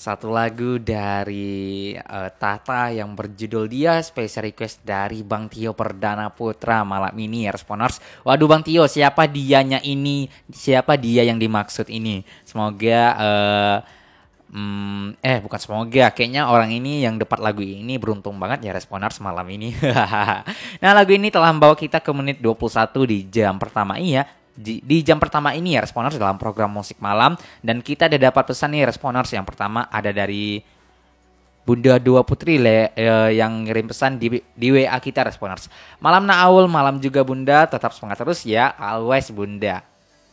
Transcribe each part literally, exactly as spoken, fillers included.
Satu lagu dari eh, Tata yang berjudul Dia, special request dari Bang Tio Perdana Putra malam ini ya Responers. Waduh Bang Tio, siapa dianya ini? Siapa dia yang dimaksud ini? Semoga eh hmm, eh bukan semoga, kayaknya orang ini yang dapat lagu ini beruntung banget ya Responers malam ini. Nah, lagu ini telah membawa kita ke menit dua puluh satu di jam pertama ini ya. Di, di jam pertama ini ya Responers dalam program musik malam, dan kita ada dapat pesan nih Responers. Yang pertama ada dari Bunda Dua Putri le, eh, yang ngirim pesan di, di W A kita Responers. Malam Naawul, malam juga Bunda, tetap semangat terus ya, always Bunda.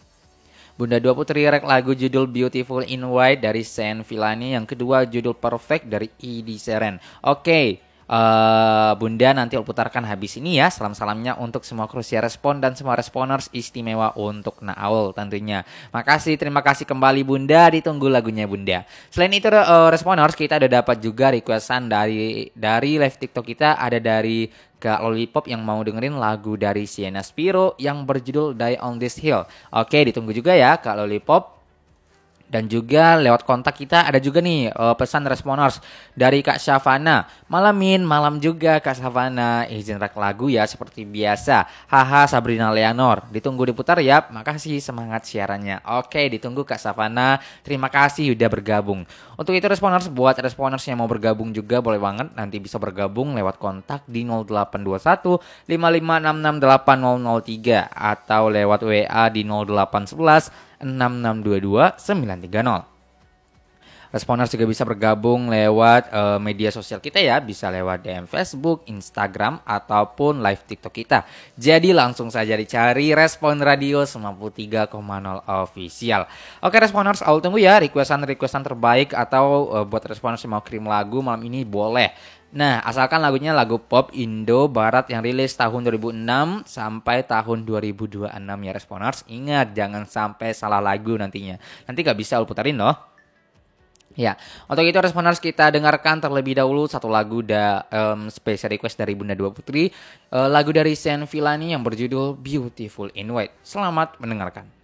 Bunda Dua Putri rek lagu judul Beautiful in White dari Sen Villani. Yang kedua judul Perfect dari Edi Seren. Oke, uh, Bunda nanti aku putarkan habis ini ya. Salam-salamnya untuk semua Krusia Respon dan semua Responers, istimewa untuk Naawul tentunya. Makasih, terima kasih kembali Bunda, ditunggu lagunya Bunda. Selain itu uh, Responers, kita udah dapat juga requestan dari dari live TikTok kita. Ada dari Kak Lollipop yang mau dengerin lagu dari Sienna Spiro yang berjudul Die on This Hill. Oke, ditunggu juga ya Kak Lollipop. Dan juga lewat kontak kita ada juga nih uh, pesan Responers dari Kak Syafana. Malamin, malam juga Kak Syafana. Izin rek lagu ya seperti biasa. Haha Sabrina Leonor. Ditunggu diputar ya. Makasih semangat siarannya. Oke, ditunggu Kak Syafana. Terima kasih udah bergabung. Untuk itu Responers, buat Responers yang mau bergabung juga boleh banget. Nanti bisa bergabung lewat kontak di nol delapan dua satu lima lima enam enam delapan nol nol tiga atau lewat W A di nol delapan satu satu enam enam dua dua sembilan tiga nol. Responers juga bisa bergabung lewat uh, media sosial kita ya, bisa lewat D M Facebook, Instagram, ataupun live TikTok kita. Jadi langsung saja dicari Respon Radio sembilan puluh tiga koma nol Official. Oke Responers, aku tunggu ya requestan-requestan terbaik atau uh, buat Responers yang mau kirim lagu malam ini boleh. Nah, asalkan lagunya lagu pop Indo Barat yang rilis tahun dua ribu enam sampai tahun dua ribu dua puluh enam ya Responers. Ingat, jangan sampai salah lagu nantinya. Nanti gak bisa lu putarin loh. Ya, untuk itu Responers kita dengarkan terlebih dahulu satu lagu da um, special request dari Bunda Dua Putri, uh, lagu dari Sen Villani yang berjudul Beautiful in White. Selamat mendengarkan.